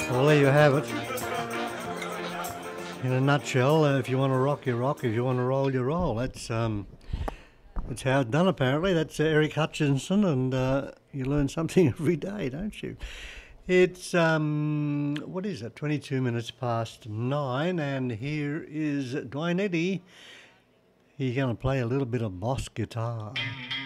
Well, there you have it. In a nutshell, if you want to rock, you rock. If you want to roll, you roll. That's how it's done, apparently. That's Eric Hutchinson, and you learn something every day, don't you? It's, what is it, 22 minutes past 9, and here is Dwayne Eddy. He's going to play a little bit of boss guitar.